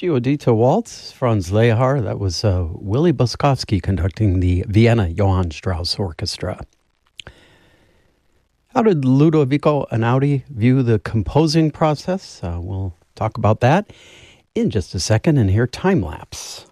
Giudito Waltz, Franz Lehar. That was Willie Boskovsky conducting the Vienna Johann Strauss Orchestra. How did Ludovico Einaudi view the composing process? We'll talk about that in just a second and hear Time Lapse.